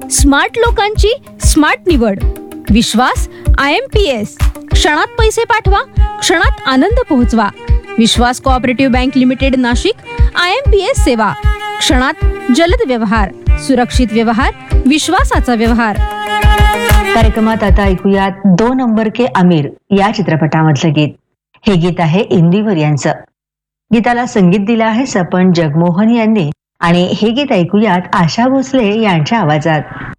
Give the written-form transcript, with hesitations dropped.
Smart लोकांची smart निवड. विश्वास IMPS. क्षणात पैसे पाठवा, क्षणात आनंद पोहोचवा. विश्वास cooperative bank limited Nashik. IMPS सेवा. क्षणात जलद व्यवहार, सुरक्षित व्यवहार, विश्वासाचा व्यवहार. कार्यक्रमात आता ऐकूयात 2 नंबर के अमीर या चित्रपटामधलं गीत. हे गीत आहे इंदिवर यांचं. गीताला संगीत दिलं आहे सपन जगमोहन यांनी आणि हे गीत ऐकूयात आशा भोसले यांच्या आवाजात.